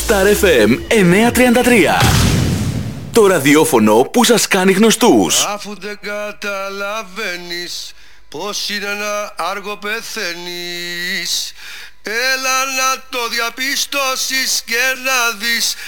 Star FM 933. Το ραδιόφωνο που σας κάνει γνωστούς. Αφού δεν καταλαβαίνεις πως είναι ένα άργο πεθαίνεις, έλα να το διαπιστώσεις και να δεις